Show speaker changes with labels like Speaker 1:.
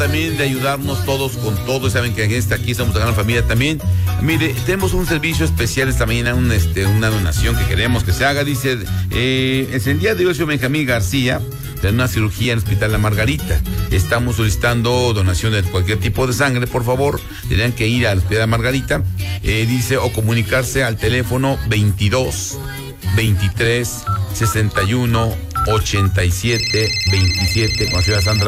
Speaker 1: también de ayudarnos todos con todo. Saben que aquí somos una gran familia también. Mire, tenemos un servicio especial esta mañana, una donación que queremos que se haga. Dice, es el día de hoy, soy Benjamín García, de una cirugía en el Hospital La Margarita. Estamos solicitando donación de cualquier tipo de sangre, por favor. Tendrían que ir al Hospital La Margarita, dice, o comunicarse al teléfono 22 23 61 87 27 con la señora Sandra